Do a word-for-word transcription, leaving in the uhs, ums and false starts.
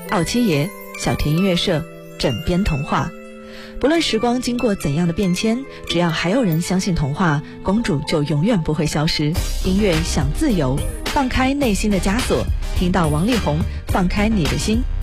傲七爷、小田音乐社、枕边童话。不论时光经过怎样的变迁，只要还有人相信童话，公主就永远不会消失。音乐想自由，放开内心的枷锁，听到王力宏，放开你的心。